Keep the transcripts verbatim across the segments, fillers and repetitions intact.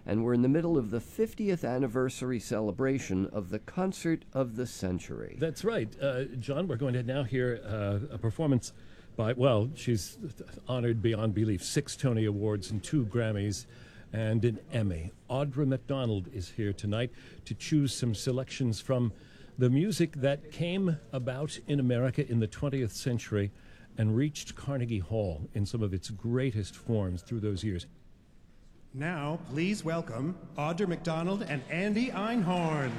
and we're in the middle of the fiftieth anniversary celebration of the Concert of the Century. That's right. Uh, John, we're going to now hear uh, a performance by, well, she's honored beyond belief, six Tony Awards and two Grammys and an Emmy. Audra McDonald is here tonight to choose some selections from the music that came about in America in the twentieth century and reached Carnegie Hall in some of its greatest forms through those years. Now, please welcome Audra McDonald and Andy Einhorn.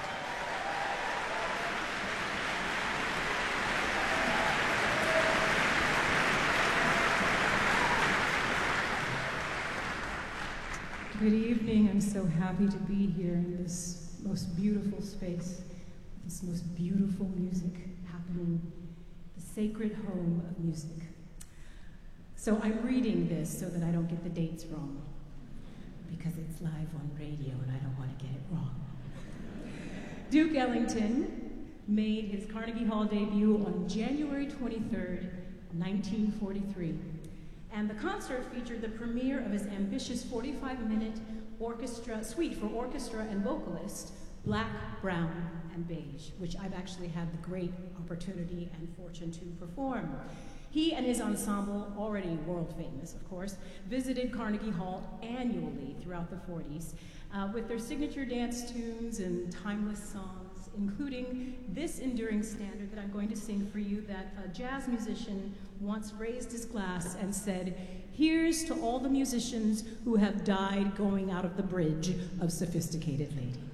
Good evening. I'm so happy to be here in this most beautiful space, this most beautiful music happening, the sacred home of music. So I'm reading this so that I don't get the dates wrong, because it's live on radio and I don't want to get it wrong. Duke Ellington made his Carnegie Hall debut on January twenty-third, nineteen forty-three. And the concert featured the premiere of his ambitious forty-five minute orchestra suite for orchestra and vocalist, Black, Brown, and Beige, which I've actually had the great opportunity and fortune to perform. He and his ensemble, already world famous, of course, visited Carnegie Hall annually throughout the forties uh, with their signature dance tunes and timeless songs, including this enduring standard that I'm going to sing for you that a jazz musician once raised his glass and said, "Here's to all the musicians who have died going out of the bridge of Sophisticated Lady."